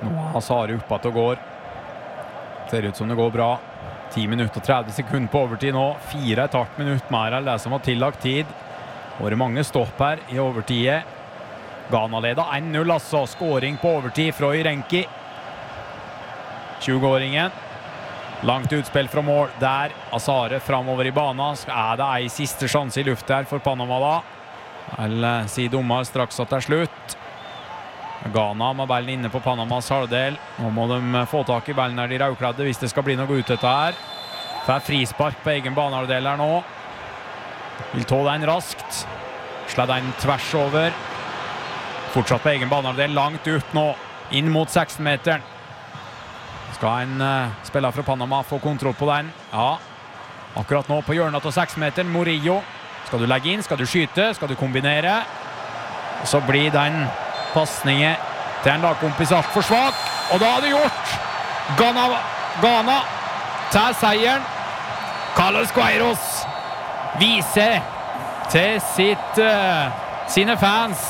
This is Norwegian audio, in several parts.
Nå er Azare oppe at det går. Ser ut som det går bra. 10 minutter og 30 sekunder på overtid nå. 4,5 minutter mer enn det som var tillagt tid. Og det er mange stopp her i overtidet. Ghana leder 1-0 altså. Skåring på overtid fra Irenki. 20-åringen. Langt utspill fra mål. Der Azare fremover i banen. Er det en siste sjanse i luft her for Panama da? Eller sier dommer straks at det er slutt. Ghana med ballen inne på Panamas halvdel. Nå må de få tak i ballen her, de rødkledde, hvis det skal bli noe ut dette her. Får frispark på egen banehalvdel her nå. Vil ta den raskt. Slår den tvers over. Fortsatt på egen banehalvdel, langt ut nå. Inn mot 16-meteren. Skal en spiller fra Panama få kontroll på den? Ja. Akkurat nå på hjørnet av 6-meteren, Murillo. Skal du legge inn? Skal du skyte? Skal du kombinere? Og så blir den passningen til en lagkompis alt for svak. Og da har det gjort! Ghana tar seieren. Carlos Queiroz viser til sine fans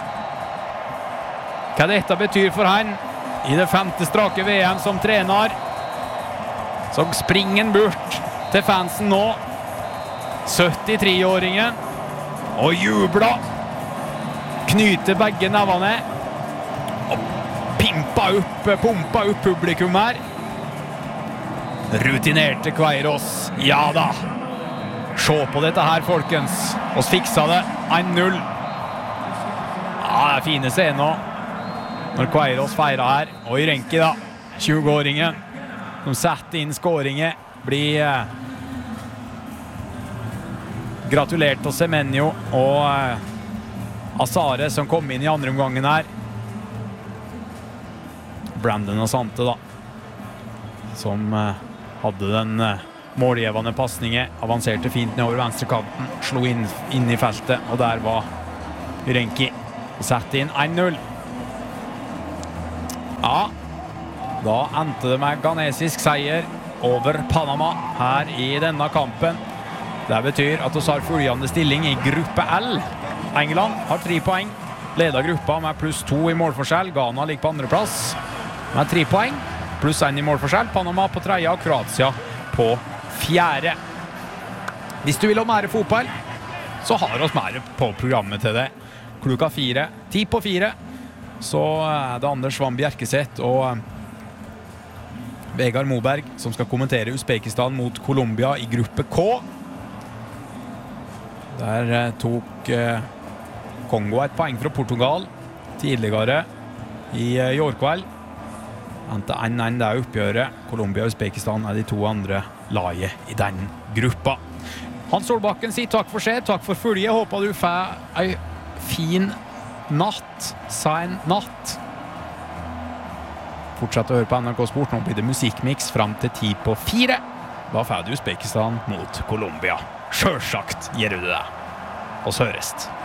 hva dette betyr for han i det 5. strake VM som trener. Så springer han bort til fansen nå. 73-åringen og jubler. Knyter begge nevene og pumpa opp publikum her. Rutinerte Queiroz. Ja da. Se på dette her, folkens. Oss fiksa det. 1-0. Ja, det er fine scener når Queiroz feirer her. Og Irenki da, 20-åringen som setter inn skåringen, blir gratulert til Semenyo og Azare som kom inn i andre omgangen her. Brandon og Sante da, som hadde den målgivende passningen, avanserte fint nedover venstre kanten, slo inn i feltet, og der var Irenki og sette inn 1-0. Ja, da endte det med ghanesisk seier over Panama her i denne kampen. Det betyr at vi har følgende stilling i gruppe L. England har 3 poeng, leder gruppa med +2 i målforskjell. Ghana ligger på andre plass med 3 poeng, +1 i målforskjell. Panama på 3. og Kroatia på 4. Hvis du vil ha mer fotball, så har vi mer på programmet til det. Klokka 4, 3:50, så er det Anders Svan Bjerkeseth og Vegard Moberg som skal kommentere Uzbekistan mot Colombia i gruppe K. Der tok Kongo et poeng fra Portugal tidligere i Jorkveld. Endte 1-1 det oppgjøret. Colombia og Uzbekistan er de 2 andre laget i den gruppa. Hans Solbakken sier takk for seg, takk for følge. Håper du får en fin natt, sein natt. Fortsett å høre på NRK Sport. Nå blir det musikkmix frem til 3:50. Da får du Uzbekistan mot Colombia. Selvsagt gjør du det. Og så hørest.